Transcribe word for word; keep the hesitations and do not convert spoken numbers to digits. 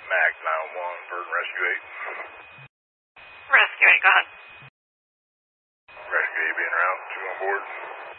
Mac nine one one, Bird Rescue eight. Rescue eight, go ahead. Rescue eight being route, two on board.